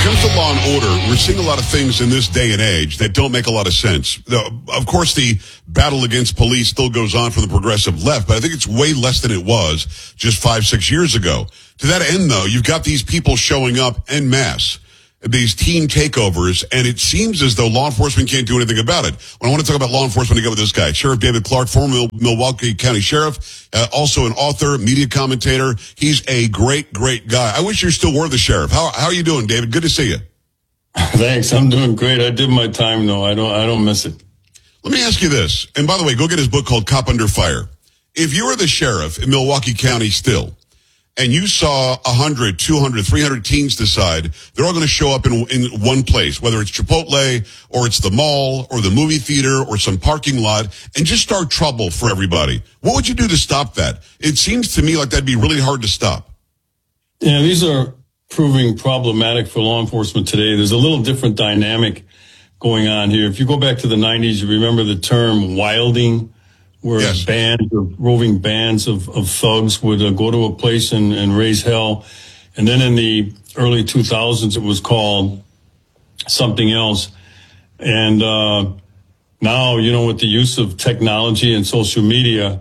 comes to law and order, we're seeing a lot of things in this day and age that don't make a lot of sense. Of course, the battle against police still goes on for the progressive left, but I think it's way less than it was just 5-6 years ago. To that end, though, you've got these people showing up en masse, these teen takeovers, and it seems as though law enforcement can't do anything about it. When I want to talk about law enforcement, I go with this guy, Sheriff David Clarke, former Milwaukee County Sheriff, also an author, media commentator. He's a great, great guy. I wish you still were the sheriff. How are you doing, David? Good to see you. Thanks. I'm doing great. I did my time, though. I don't miss it. Let me ask you this. And by the way, go get his book called Cop Under Fire. If you were the sheriff in Milwaukee County still, and you saw 100, 200, 300 teens decide they're all going to show up in one place, whether it's Chipotle or it's the mall or the movie theater or some parking lot, and just start trouble for everybody, what would you do to stop that? It seems to me like that'd be really hard to stop. Yeah, these are proving problematic for law enforcement today. There's a little different dynamic going on here. If you go back to the 90s, you remember the term wilding, where yes, roving bands of thugs would go to a place and raise hell. And then in the early 2000s, it was called something else. And now, with the use of technology and social media,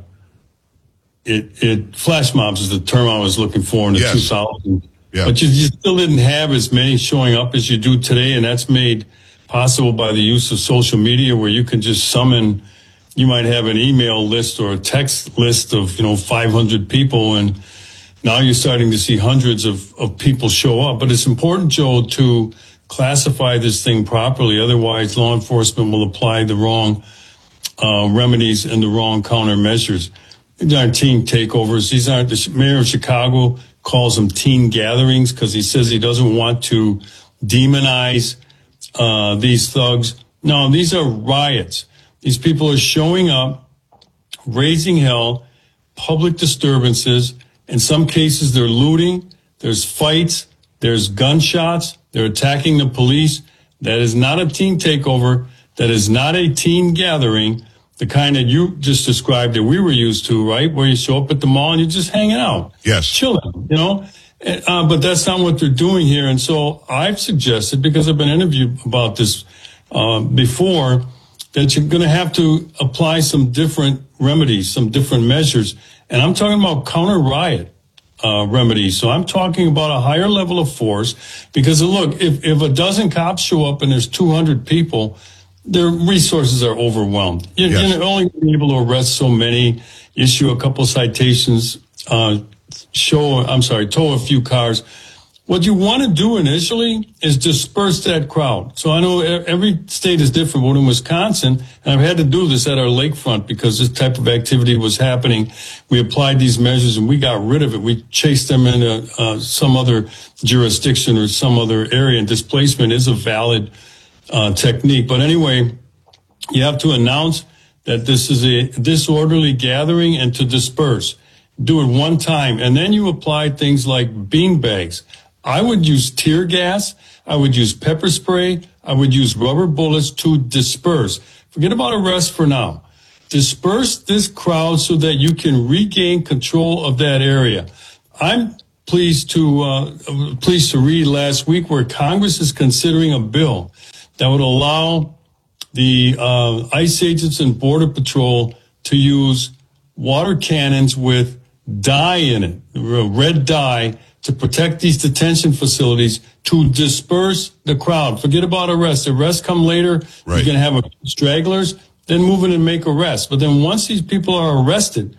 it flash mobs is the term I was looking for in the 2000s. Yeah. But you still didn't have as many showing up as you do today, and that's made possible by the use of social media, where you can just summon. You might have an email list or a text list of, 500 people, and now you're starting to see hundreds of people show up. But it's important, Joe, to classify this thing properly. Otherwise, law enforcement will apply the wrong remedies and the wrong countermeasures. These aren't teen takeovers. These aren't. The mayor of Chicago calls them teen gatherings because he says he doesn't want to demonize these thugs. No, these are riots. These people are showing up, raising hell, public disturbances. In some cases, they're looting. There's fights. There's gunshots. They're attacking the police. That is not a teen takeover. That is not a teen gathering, the kind that you just described that we were used to, right? Where you show up at the mall and you're just hanging out. Yes. Chilling, But that's not what they're doing here. And so I've suggested, because I've been interviewed about this before, that you're going to have to apply some different remedies, some different measures. And I'm talking about counter-riot remedies. So I'm talking about a higher level of force, because, look, if a dozen cops show up and there's 200 people, their resources are overwhelmed. You're only able to arrest so many, issue a couple citations, tow a few cars. What you want to do initially is disperse that crowd. So I know every state is different, but in Wisconsin, and I've had to do this at our lakefront because this type of activity was happening. We applied these measures and we got rid of it. We chased them into some other jurisdiction or some other area, and displacement is a valid technique. But anyway, you have to announce that this is a disorderly gathering and to disperse. Do it one time, and then you apply things like beanbags. I would use tear gas. I would use pepper spray. I would use rubber bullets to disperse. Forget about arrest for now. Disperse this crowd so that you can regain control of that area. I'm pleased to read last week where Congress is considering a bill that would allow the ICE agents and Border Patrol to use water cannons with dye in it, red dye, to protect these detention facilities, to disperse the crowd. Forget about arrests. Arrests come later. Right. You're going to have stragglers, then move in and make arrests. But then once these people are arrested,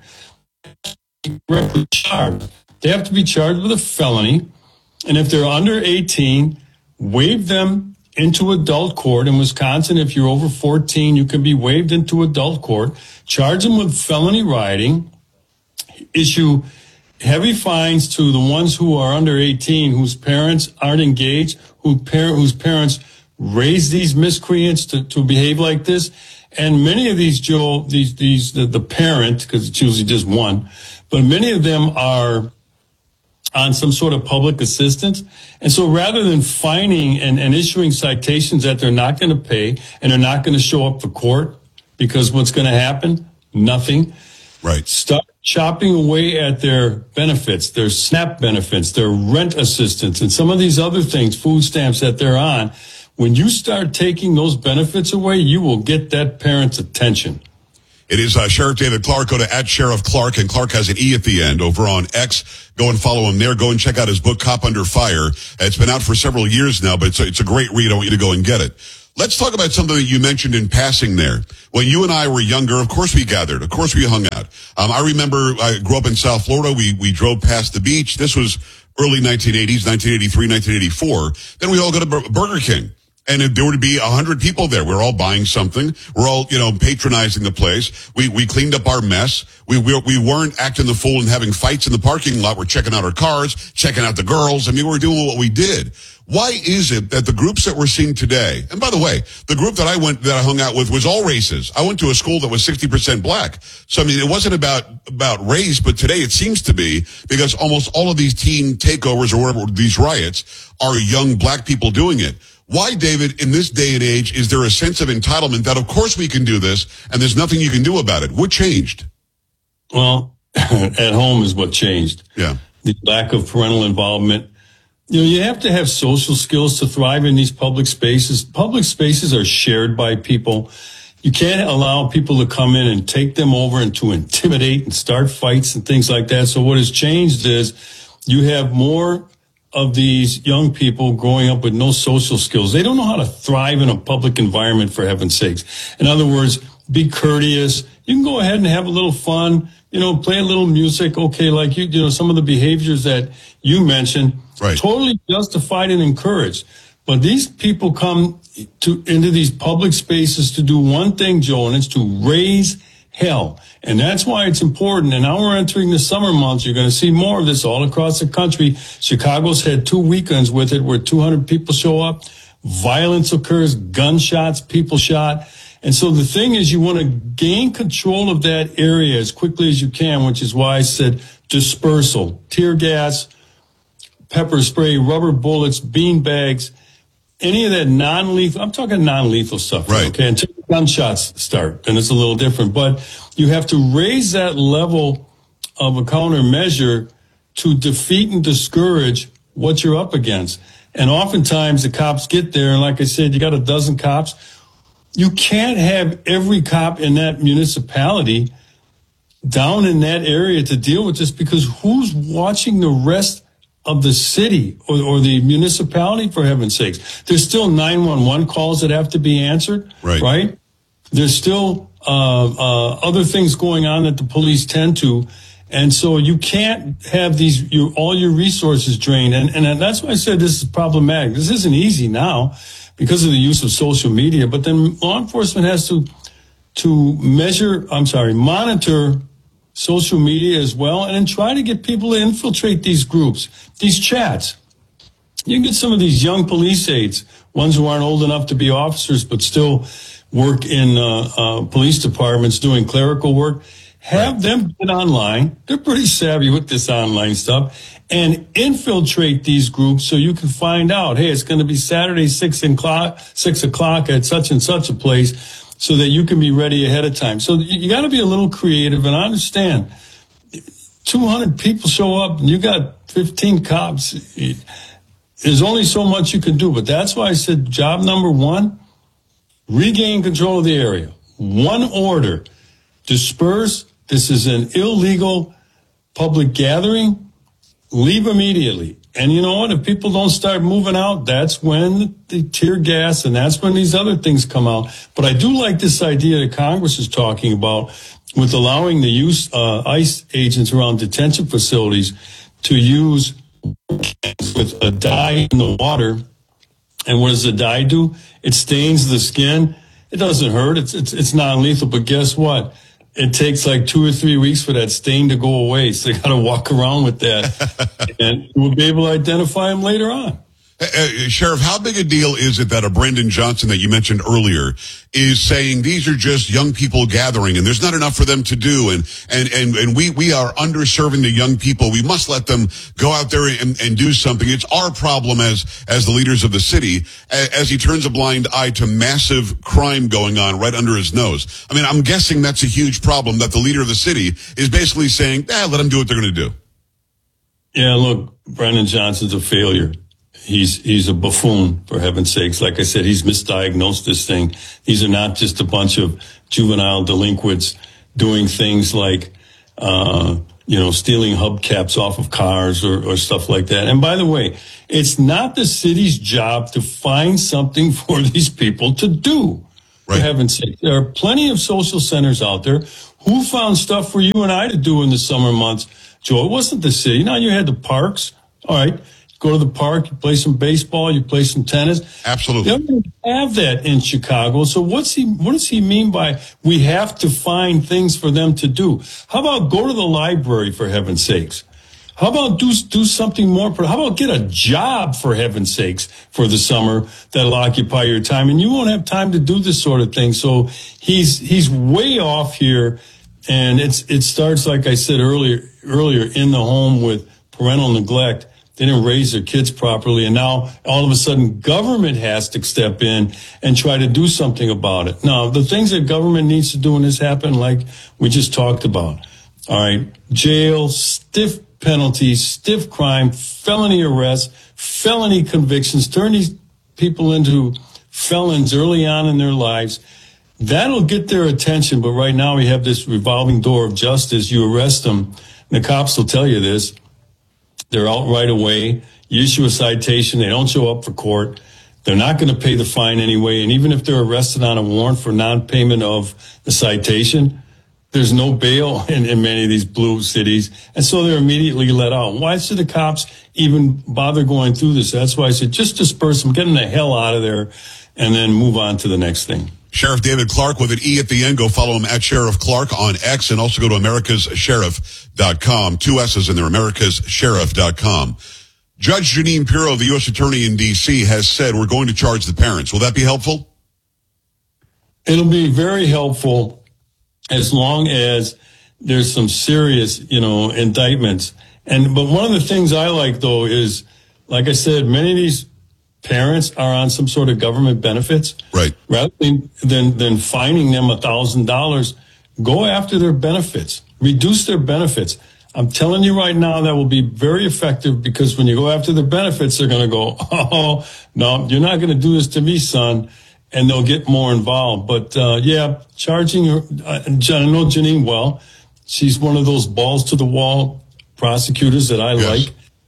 they have to be charged with a felony. And if they're under 18, waive them into adult court. In Wisconsin, if you're over 14, you can be waived into adult court. Charge them with felony rioting. Issue heavy fines to the ones who are under 18, whose parents aren't engaged, whose parents raise these miscreants to behave like this. And many of these, Joe, the parent, because it's usually just one, but many of them are on some sort of public assistance. And so rather than fining and issuing citations that they're not going to pay and they're not going to show up for court, because what's going to happen? Nothing. Right. Start chopping away at their benefits, their SNAP benefits, their rent assistance, and some of these other things, food stamps that they're on. When you start taking those benefits away, you will get that parent's attention. It is Sheriff David Clarke. Go to @Sheriff Clarke, and Clarke has an E at the end over on X. Go and follow him there. Go and check out his book, Cop Under Fire. It's been out for several years now, but it's a great read. I want you to go and get it. Let's talk about something that you mentioned in passing there. When you and I were younger, of course we gathered. Of course we hung out. I remember I grew up in South Florida. We drove past the beach. This was early 1980s, 1983, 1984. Then we all go to Burger King. And if there would be 100 people there, we're all buying something. We're all, patronizing the place. We cleaned up our mess. We weren't acting the fool and having fights in the parking lot. We're checking out our cars, checking out the girls. I mean, we're doing what we did. Why is it that the groups that we're seeing today, and by the way, the group that I hung out with was all races. I went to a school that was 60% black. So, I mean, it wasn't about race, but today it seems to be, because almost all of these teen takeovers or whatever, these riots, are young black people doing it. Why, David, in this day and age, is there a sense of entitlement that, of course, we can do this, and there's nothing you can do about it? What changed? Well, at home is what changed. Yeah. The lack of parental involvement. You have to have social skills to thrive in these public spaces. Public spaces are shared by people. You can't allow people to come in and take them over and to intimidate and start fights and things like that. So what has changed is you have more of these young people growing up with no social skills. They don't know how to thrive in a public environment, for heaven's sakes. In other words, be courteous. You can go ahead and have a little fun, play a little music. Okay, like some of the behaviors that you mentioned, right, totally justified and encouraged. But these people come into these public spaces to do one thing, Joe, and it's to raise hell. And that's why it's important. And now we're entering the summer months. You're going to see more of this all across the country. Chicago's had 2 weekends with it where 200 people show up. Violence occurs, gunshots, people shot. And so the thing is, you want to gain control of that area as quickly as you can, which is why I said dispersal, tear gas, pepper spray, rubber bullets, bean bags, any of that non-lethal. I'm talking non-lethal stuff. Right. Okay. Until gunshots start, then it's a little different. But you have to raise that level of a countermeasure to defeat and discourage what you're up against. And oftentimes the cops get there, and like I said, you got a dozen cops. You can't have every cop in that municipality down in that area to deal with this, because who's watching the rest of the city or the municipality, for heaven's sakes? There's still 911 calls that have to be answered, right? There's still other things going on that the police tend to. And so you can't have all your resources drained. And that's why I said this is problematic. This isn't easy now because of the use of social media. But then law enforcement has to monitor social media as well, and then try to get people to infiltrate these groups, these chats. You can get some of these young police aides, ones who aren't old enough to be officers but still work in police departments doing clerical work. Have them get online. They're pretty savvy with this online stuff, and infiltrate these groups so you can find out, hey, it's going to be Saturday, 6 o'clock at such and such a place, so that you can be ready ahead of time. So you got to be a little creative, and I understand 200 people show up and you got 15 cops. There's only so much you can do, but that's why I said job number one, regain control of the area. One order, disperse. This is an illegal public gathering. Leave immediately. And you know what? If people don't start moving out, that's when the tear gas and that's when these other things come out. But I do like this idea that Congress is talking about with allowing the use ICE agents around detention facilities to use with a dye in the water. And what does the dye do? It stains the skin. It doesn't hurt. It's non-lethal. But guess what? It takes like 2 or 3 weeks for that stain to go away. So they got to walk around with that, and we'll be able to identify them later on. Sheriff, how big a deal is it that a Brandon Johnson that you mentioned earlier is saying these are just young people gathering and there's not enough for them to do and we are underserving the young people. We must let them go out there and do something. It's our problem as the leaders of the city as he turns a blind eye to massive crime going on right under his nose. I mean, I'm guessing that's a huge problem that the leader of the city is basically saying, let them do what they're going to do. Yeah, look, Brandon Johnson's a failure. He's a buffoon, for heaven's sakes. Like I said, he's misdiagnosed this thing. These are not just a bunch of juvenile delinquents doing things like, stealing hubcaps off of cars or stuff like that. And by the way, it's not the city's job to find something for these people to do. Right. For heaven's sake. There are plenty of social centers out there. Who found stuff for you and I to do in the summer months? Joe, it wasn't the city. Now you had the parks. All right. Go to the park, you play some baseball, you play some tennis. Absolutely. They don't have that in Chicago. So what does he mean by we have to find things for them to do? How about go to the library, for heaven's sakes? How about do something more? How about get a job, for heaven's sakes, for the summer that'll occupy your time? And you won't have time to do this sort of thing. So he's way off here. And it starts, like I said earlier, in the home with parental neglect. They didn't raise their kids properly, and now all of a sudden government has to step in and try to do something about it. Now, the things that government needs to do when this happen, like we just talked about, all right, jail, stiff penalties, stiff crime, felony arrests, felony convictions, turn these people into felons early on in their lives. That'll get their attention, but right now we have this revolving door of justice. You arrest them, and the cops will tell you this. They're out right away. You issue a citation. They don't show up for court. They're not going to pay the fine anyway. And even if they're arrested on a warrant for non-payment of the citation, there's no bail in many of these blue cities. And so they're immediately let out. Why should the cops even bother going through this? That's why I said just disperse them, get them the hell out of there, and then move on to the next thing. Sheriff David Clarke with an E at the end. Go follow him at Sheriff Clarke on X and also go to americassheriff.com. 2 S's in there, americassheriff.com. Judge Jeanine Pirro, the U.S. Attorney in D.C., has said we're going to charge the parents. Will that be helpful? It'll be very helpful as long as there's some serious, indictments. But one of the things I like, though, is, like I said, many of these parents are on some sort of government benefits. Right. Rather than fining them $1,000, go after their benefits. Reduce their benefits. I'm telling you right now that will be very effective because when you go after their benefits, they're going to go, oh, no, you're not going to do this to me, son. And they'll get more involved. But, charging her, I know Jeanine well. She's one of those balls to the wall prosecutors that I like.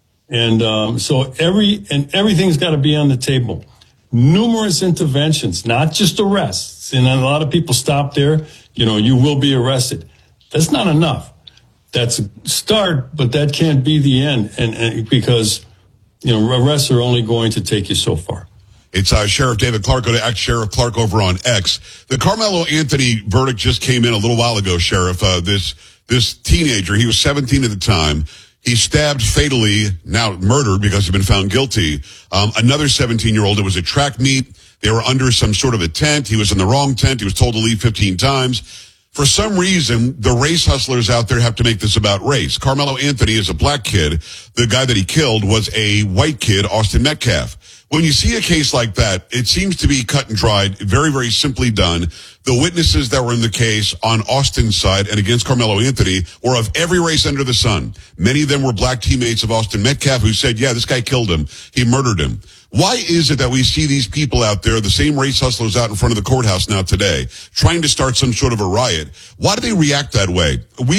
And so everything's got to be on the table. Numerous interventions, not just arrests. And a lot of people stop there. You will be arrested. That's not enough. That's a start, but that can't be the end. And because, arrests are only going to take you so far. It's Sheriff David Clarke. Go to Sheriff Clarke over on X. The Carmelo Anthony verdict just came in a little while ago, Sheriff. This teenager, he was 17 at the time. He stabbed fatally, now murdered because he's been found guilty. Another 17-year-old, it was a track meet. They were under some sort of a tent. He was in the wrong tent. He was told to leave 15 times. For some reason, the race hustlers out there have to make this about race. Carmelo Anthony is a black kid. The guy that he killed was a white kid, Austin Metcalf. When you see a case like that, it seems to be cut and dried, very, very simply done. The witnesses that were in the case on Austin's side and against Carmelo Anthony were of every race under the sun. Many of them were black teammates of Austin Metcalf who said, yeah, this guy killed him. He murdered him. Why is it that we see these people out there, the same race hustlers out in front of the courthouse now today, trying to start some sort of a riot? Why do they react that way?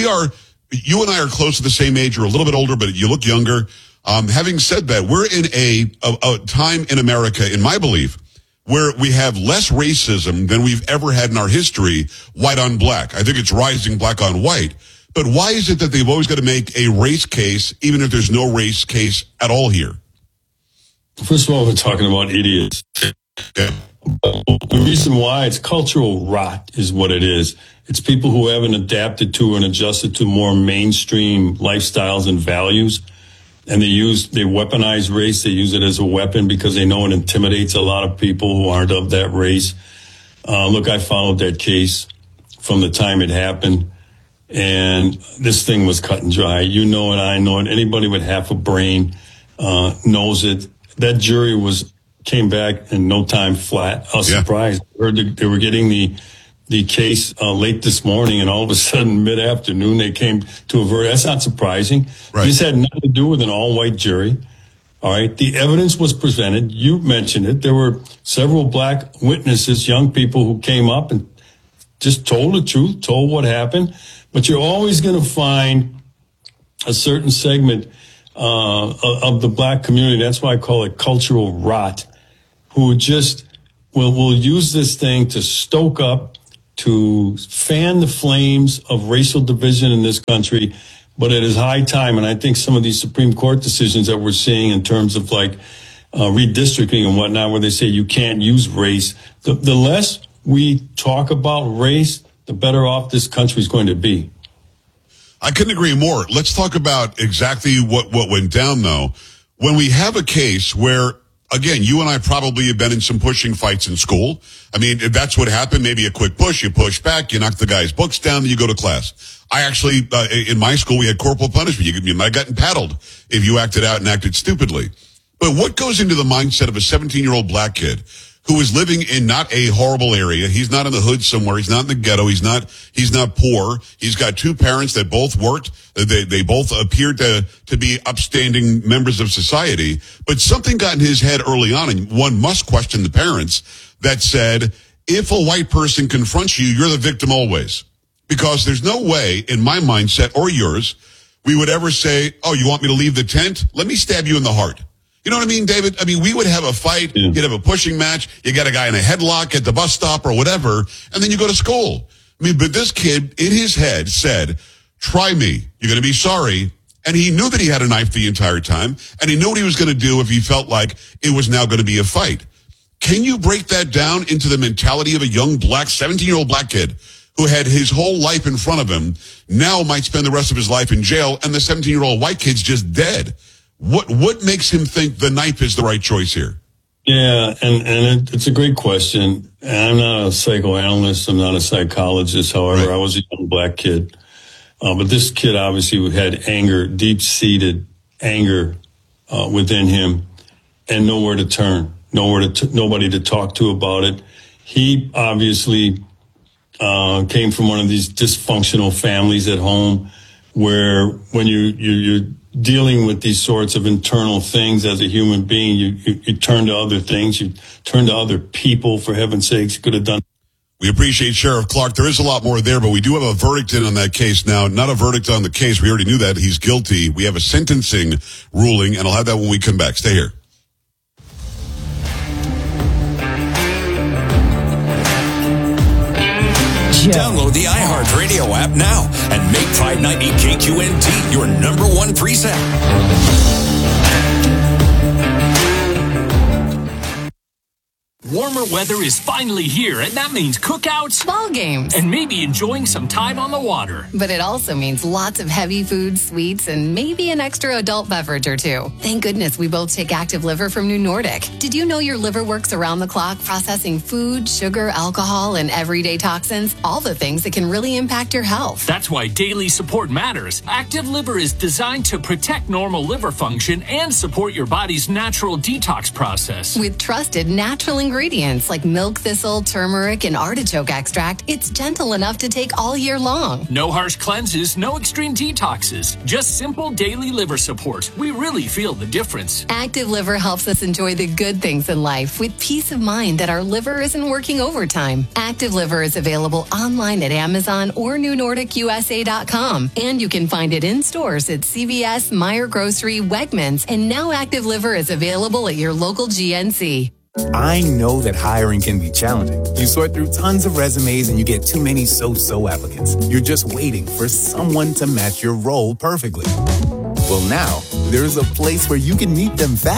You and I are close to the same age. You're a little bit older, but you look younger. Having said that, we're in a time in America, in my belief, where we have less racism than we've ever had in our history, white on black. I think it's rising black on white. But why is it that they've always got to make a race case, even if there's no race case at all here? First of all, we're talking about idiots. Yeah. The reason why, it's cultural rot is what it is. It's people who haven't adapted to and adjusted to more mainstream lifestyles and values. and they weaponize race. They use it as a weapon because they know it intimidates a lot of people who aren't of that race. Look, I followed that case from the time it happened, and this thing was cut and dry. You know it, I know it. Anybody with half a brain knows it. That jury came back in no time flat. I was surprised. I heard they were getting the case late this morning, and all of a sudden, mid-afternoon, they came to a verdict. That's not surprising. Right. This had nothing to do with an all-white jury. All right. The evidence was presented. You mentioned it. There were several black witnesses, young people who came up and just told the truth, told what happened. But you're always going to find a certain segment of the black community. That's why I call it cultural rot, who just will use this thing to stoke up, to fan the flames of racial division in this country. But it is high time, and I think some of these Supreme Court decisions that we're seeing in terms of like redistricting and whatnot, where they say you can't use race, the less we talk about race, the better off this country is going to be. I couldn't agree more. Let's talk about exactly what went down, though. When we have a case where, again, you and I probably have been in some pushing fights in school. I mean, if that's what happened, maybe a quick push, you push back, you knock the guy's books down, then you go to class. I actually, in my school, we had corporal punishment. You might have gotten paddled if you acted out and acted stupidly. But what goes into the mindset of a 17-year-old black kid who is living in not a horrible area? He's not in the hood somewhere. He's not in the ghetto. He's not poor. He's got two parents that both worked. They both appeared to be upstanding members of society. But something got in his head early on, and one must question the parents, that said, if a white person confronts you, you're the victim always. Because there's no way, in my mindset or yours, we would ever say, oh, you want me to leave the tent? Let me stab you in the heart. You know what I mean, David? I mean, we would have a fight. Yeah. You'd have a pushing match. You got a guy in a headlock at the bus stop or whatever, and then you go to school. I mean, but this kid in his head said, try me. You're going to be sorry. And he knew that he had a knife the entire time, and he knew what he was going to do if he felt like it was now going to be a fight. Can you break that down into the mentality of a young black, 17-year-old black kid who had his whole life in front of him, now might spend the rest of his life in jail, and the 17-year-old white kid's just dead? What makes him think the knife is the right choice here? Yeah, and it's a great question. And I'm not a psychoanalyst. I'm not a psychologist. However, right. I was a young black kid. But this kid obviously had anger, deep-seated anger within him, and nowhere to turn, nobody to talk to about it. He obviously came from one of these dysfunctional families at home, where when you're dealing with these sorts of internal things as a human being, you turn to other things, you turn to other people. For heaven's sakes, you could have done. We appreciate Sheriff Clark. There is a lot more there, but we do have a verdict in on that case now. Not a verdict on the case. We already knew that. He's guilty. We have a sentencing ruling, and I'll have that when we come back. Stay here. Download the iHeartRadio app now and make 590 KQNT your number one preset. Warmer weather is finally here, and that means cookouts, ball games, and maybe enjoying some time on the water. But it also means lots of heavy food, sweets, and maybe an extra adult beverage or two. Thank goodness we both take Active Liver from New Nordic. Did you know your liver works around the clock processing food, sugar, alcohol, and everyday toxins? All the things that can really impact your health. That's why daily support matters. Active Liver is designed to protect normal liver function and support your body's natural detox process. With trusted natural ingredients like milk thistle, turmeric, and artichoke extract, it's gentle enough to take all year long. No harsh cleanses, no extreme detoxes, just simple daily liver support. We really feel the difference. Active Liver helps us enjoy the good things in life with peace of mind that our liver isn't working overtime. Active Liver is available online at Amazon or NewNordicUSA.com, and you can find it in stores at CVS, Meijer Grocery, Wegmans, and now Active Liver is available at your local GNC. I know that hiring can be challenging. You sort through tons of resumes and you get too many so-so applicants. You're just waiting for someone to match your role perfectly. Well, now, there's a place where you can meet them fast.